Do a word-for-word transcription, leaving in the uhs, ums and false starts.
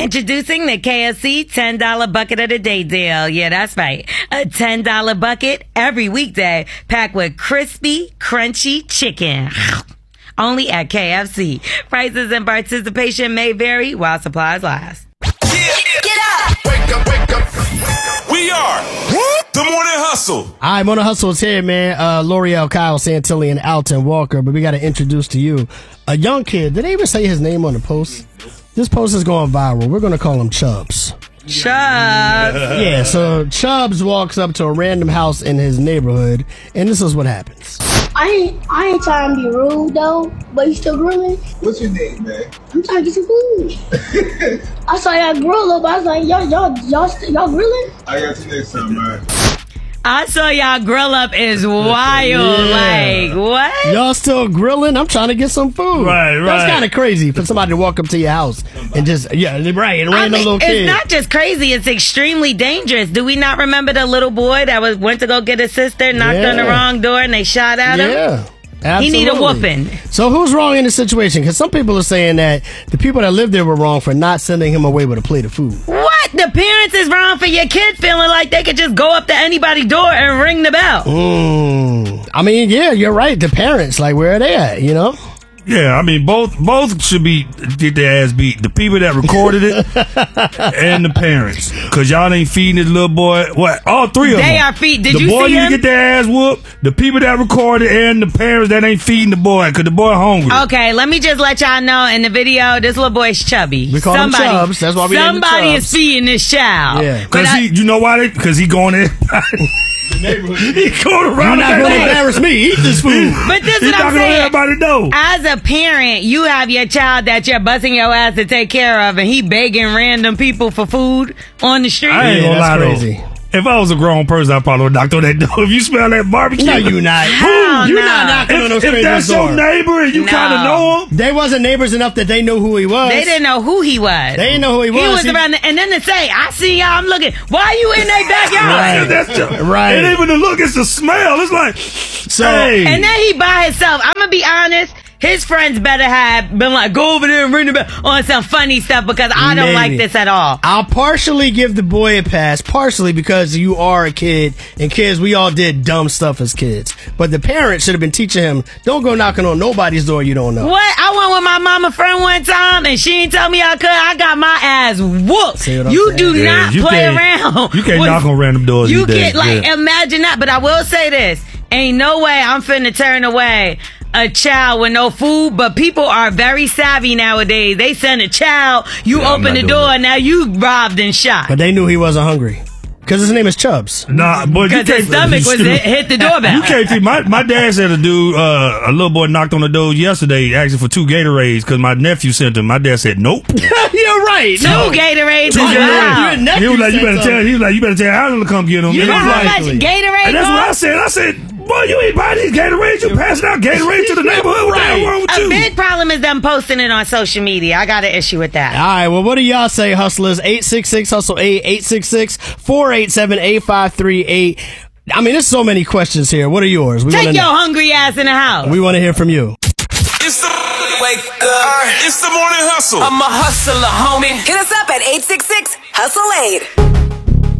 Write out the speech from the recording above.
Introducing the K F C ten dollar bucket of the day deal. Yeah, that's right. A ten dollar bucket every weekday packed with crispy, crunchy chicken. Only at K F C. Prices and participation may vary while supplies last. Yeah. Get up! Wake up, wake up. We are the Morning Hustle. All right, Morning Hustle is here, man. Uh, L'Oreal, Kyle Santilli, and Alton Walker. But we got to introduce to you a young kid. Did they even say his name on the post? This post is going viral. We're going to call him Chubbs. Chubbs. Yeah, so Chubbs walks up to a random house in his neighborhood, and this is what happens. I ain't, I ain't trying to be rude, though, but you still grilling? What's your name, man? I'm trying to get some food. I saw y'all grill up. I was like, y'all, y'all, y'all, st- y'all grilling? I got you next time, man. I saw y'all grill up is wild. Yeah. Like, what? Y'all still grilling? I'm trying to get some food. Right, right. That's kind of crazy for somebody to walk up to your house and just, yeah, right, and I random mean, little it's kid. not just crazy, it's extremely dangerous. Do we not remember the little boy that was went to go get his sister, knocked Yeah. on the wrong door, and they shot at him? Yeah. He Absolutely. need a whooping. So who's wrong in the situation? Because some people are saying that the people that lived there were wrong for not sending him away with a plate of food. What? The parents is wrong for your kid feeling like they could just go up to anybody's door and ring the bell. Mm. I mean, yeah, you're right. The parents, like, where are they at, you know? Yeah, I mean, both both should be get their ass beat. The people that recorded it and the parents, because y'all ain't feeding this little boy. What? All three of them. They are feed. Did the you boy see need him? to get their ass whooped. The people that recorded and the parents that ain't feeding the boy, because the boy hungry. Okay, let me just let y'all know in the video, this little boy's chubby. We call him somebody, Chubbs. That's why we named him Somebody Chubbs. is feeding this child. Yeah. Because he, you know why? Because he going in. He going around. You're not going to embarrass me. Eat this food. But this is He's what I'm not gonna let saying. everybody know. As a parent, you have your child that you're busting your ass to take care of, and he begging random people for food on the street. I ain't Yeah, gonna that's lie crazy. though. If I was a grown person, I probably would knock on that door. If you smell that barbecue, No, you not. Hell You're no. not knocking on no if, if stranger's that's door. your neighbor and you No. kind of know him, They wasn't neighbors enough that they knew who he was. They didn't know who he was. They didn't know who he was. He was He- around, the, and then to say, "I see y'all. I'm looking. Why you in their backyard?" Right. that's just, Right. And even the look, it's the smell. It's like, So- hey. And then he by himself. I'm gonna be honest. His friends better have been like, go over there and ring the bell on some funny stuff because I don't Maybe. like this at all. I'll partially give the boy a pass, partially because you are a kid, and kids, we all did dumb stuff as kids. But the parents should have been teaching him, don't go knocking on nobody's door you don't know. What? I went with my mama friend one time and she didn't tell me I could. I got my ass whooped. See what I'm You saying? do Yeah, not you play can't- around. you can't with- knock on random doors You these days, get like, yeah. imagine that. But I will say this. Ain't no way I'm finna turn away a child with no food, but people are very savvy nowadays. They send a child, you Yeah, I'm open not the doing door, that. now you robbed and shot. But they knew he wasn't hungry. Because his name is Chubbs. Nah, but you Because his can't. stomach was hit, hit the doorbell. You can't feed. My, my dad said a dude, uh, a little boy knocked on the door yesterday asking for two Gatorades because my nephew sent them. My dad said nope. You're right. Two No. Gatorades. Two Wow. Gatorades. Your nephew He was like, you said better something. tell. He was like, you better tell Alan to come get them. You And know I was how like- much Gatorade And that's what I costs? said. I said, boy, you ain't buying these Gatorades. You passing out Gatorades to the neighborhood. What the hell wrong with A you? big problem is them posting it on social media. I got an issue with that. All right, well, what do y'all say, hustlers? eight six six hustle eight, eight six six, four eight seven, eight five three eight. I mean, there's so many questions here. What are yours? We Take wanna your know. hungry ass in the house. We want to hear from you. It's the wake up. It's the Morning Hustle. I'm a hustler, homie. Hit us up at eight six six hustle eight.